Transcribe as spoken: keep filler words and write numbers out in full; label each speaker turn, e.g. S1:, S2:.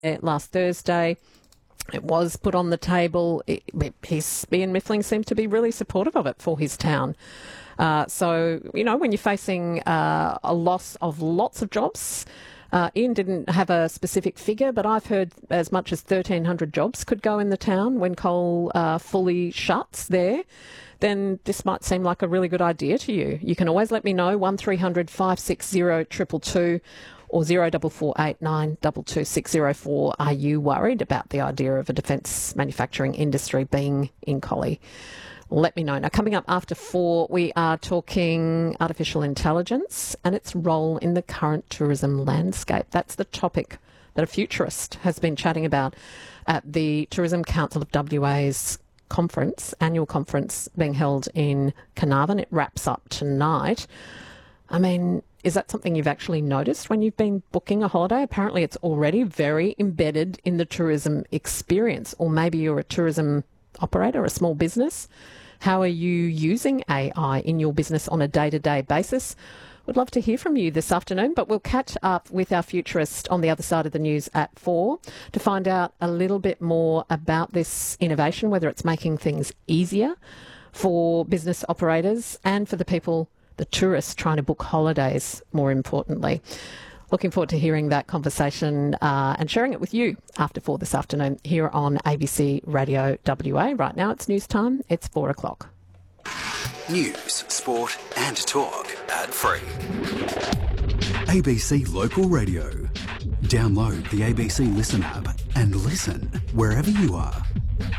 S1: last Thursday. It was put on the table. It, his, Ian Miffling seemed to be really supportive of it for his town. Uh, so, you know, when you're facing uh, a loss of lots of jobs, uh, Ian didn't have a specific figure, but I've heard as much as thirteen hundred jobs could go in the town when coal uh, fully shuts there. Then this might seem like a really good idea to you. You can always let me know, one three hundred five six zero two two two or zero four four eight nine two two six zero four. Are you worried about the idea of a defence manufacturing industry being in Collie? Let me know. Now, coming up after four, we are talking artificial intelligence and its role in the current tourism landscape. That's the topic that a futurist has been chatting about at the Tourism Council of W A's conference, annual conference being held in Carnarvon. It wraps up tonight. I mean, is that something you've actually noticed when you've been booking a holiday? Apparently it's already very embedded in the tourism experience, or maybe you're a tourism operator, a small business. How are you using A I in your business on a day-to-day basis? Would love to hear from you this afternoon, but we'll catch up with our futurist on the other side of the news at four to find out a little bit more about this innovation, whether it's making things easier for business operators and for the people, the tourists trying to book holidays, more importantly. Looking forward to hearing that conversation uh, and sharing it with you after four this afternoon here on A B C Radio W A. Right now it's news time. It's four o'clock.
S2: News, sport and talk. Ad-free.
S3: A B C Local Radio. Download the A B C Listen app and listen wherever you are.